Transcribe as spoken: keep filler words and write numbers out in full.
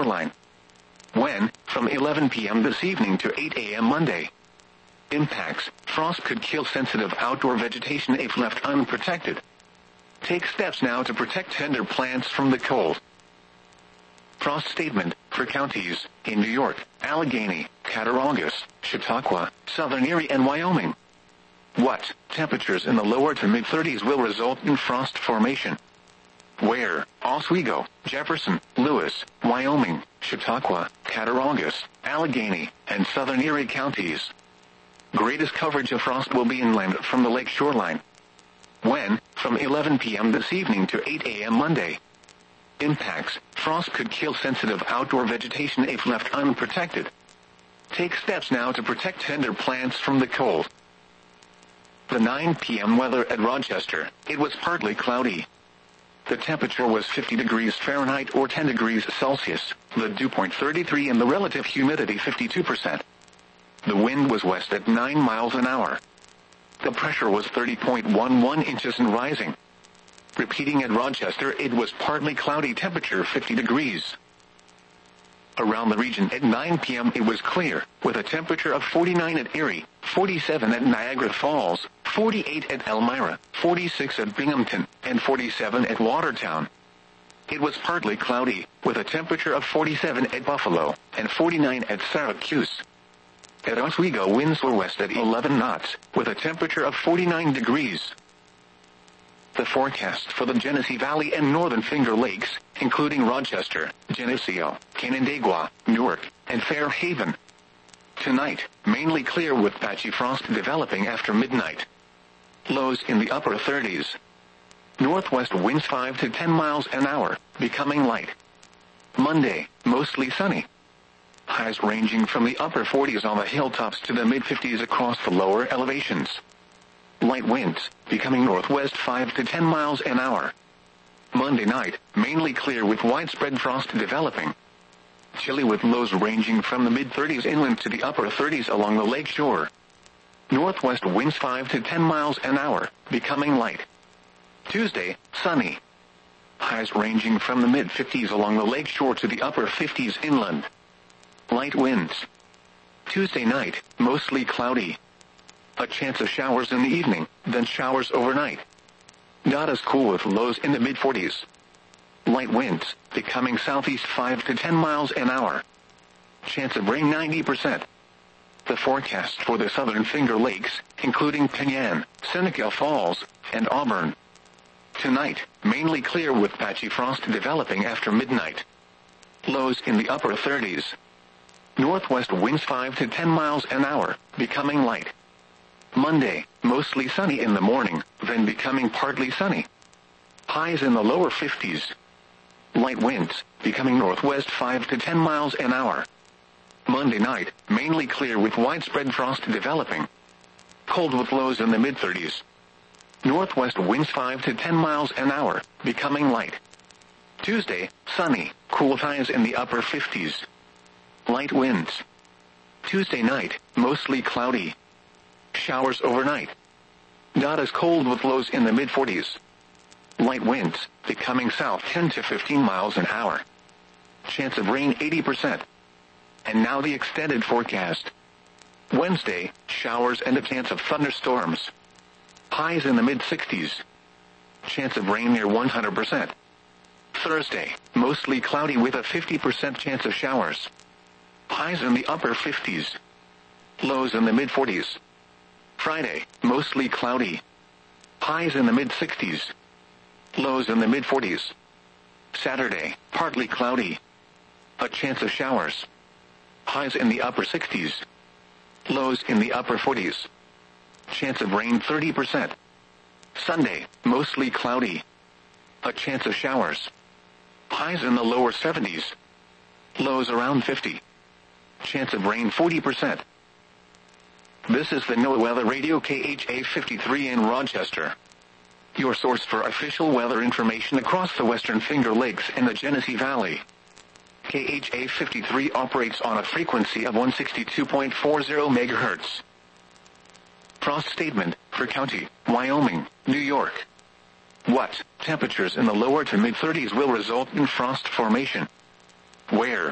shoreline. When, from eleven p m this evening to eight a m Monday. Impacts: frost could kill sensitive outdoor vegetation if left unprotected. Take steps now to protect tender plants from the cold. Frost statement for counties in New York, Allegheny, Cattaraugus, Chautauqua, Southern Erie, and Wyoming. What temperatures in the lower to mid-thirties will result in frost formation? Where? Oswego, Jefferson, Lewis, Wyoming, Chautauqua, Cattaraugus, Allegheny, and Southern Erie counties. Greatest coverage of frost will be inland from the lake shoreline. When? From eleven p m this evening to eight a m Monday. Impacts: frost could kill sensitive outdoor vegetation if left unprotected. Take steps now to protect tender plants from the cold. The nine p m weather at Rochester: it was partly cloudy. The temperature was fifty degrees Fahrenheit or ten degrees Celsius, the dew point thirty-three and the relative humidity fifty-two percent. The wind was west at nine miles an hour. The pressure was thirty point one one inches and rising. Repeating at Rochester, it was partly cloudy, temperature fifty degrees. Around the region at nine p m it was clear, with a temperature of forty-nine at Erie, forty-seven at Niagara Falls, forty-eight at Elmira, forty-six at Binghamton, and forty-seven at Watertown. It was partly cloudy, with a temperature of forty-seven at Buffalo, and forty-nine at Syracuse. At Oswego, winds were west at eleven knots, with a temperature of forty-nine degrees. The forecast for the Genesee Valley and Northern Finger Lakes, including Rochester, Geneseo, Canandaigua, Newark, and Fairhaven. Tonight, mainly clear with patchy frost developing after midnight. Lows in the upper thirties. Northwest winds five to ten miles an hour, becoming light. Monday, mostly sunny. Highs ranging from the upper forties on the hilltops to the mid-fifties across the lower elevations. Light winds, becoming northwest five to ten miles an hour. Monday night, mainly clear with widespread frost developing. Chilly with lows ranging from the mid-thirties inland to the upper thirties along the lake shore. Northwest winds five to ten miles an hour, becoming light. Tuesday, sunny. Highs ranging from the mid-fifties along the lake shore to the upper fifties inland. Light winds. Tuesday night, mostly cloudy. A chance of showers in the evening, then showers overnight. Not as cool with lows in the mid-forties. Light winds, becoming southeast five to ten miles an hour. Chance of rain ninety percent. The forecast for the Southern Finger Lakes, including Penyan, Seneca Falls, and Auburn. Tonight, mainly clear with patchy frost developing after midnight. Lows in the upper thirties. Northwest winds five to ten miles an hour, becoming light. Monday, mostly sunny in the morning, then becoming partly sunny. Highs in the lower fifties. Light winds, becoming northwest five to ten miles an hour. Monday night, mainly clear with widespread frost developing. Cold with lows in the mid-thirties. Northwest winds five to ten miles an hour, becoming light. Tuesday, sunny, cool, highs in the upper fifties. Light winds. Tuesday night, mostly cloudy. Showers overnight. Not as cold with lows in the mid-forties. Light winds, becoming south ten to fifteen miles an hour. Chance of rain eighty percent. And now the extended forecast. Wednesday, showers and a chance of thunderstorms. Highs in the mid-sixties. Chance of rain near one hundred percent. Thursday, mostly cloudy with a fifty percent chance of showers. Highs in the upper fifties. Lows in the mid-forties. Friday, mostly cloudy. Highs in the mid-sixties. Lows in the mid-forties. Saturday, partly cloudy. A chance of showers. Highs in the upper sixties. Lows in the upper forties. Chance of rain thirty percent. Sunday, mostly cloudy. A chance of showers. Highs in the lower seventies. Lows around fifty. Chance of rain forty percent. This is the NOAA Weather Radio K H A fifty-three in Rochester. Your source for official weather information across the Western Finger Lakes and the Genesee Valley. K H A fifty-three operates on a frequency of one sixty-two point four zero megahertz. Frost statement for county, Wyoming, New York. What temperatures in the lower to mid-thirties will result in frost formation? Where?